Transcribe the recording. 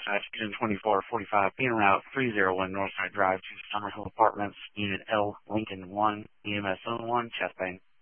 Northside, Division 2445, being route 301 Northside Drive to Summerhill Apartments, Unit L, Lincoln 1, EMS Zone 1, chest pain.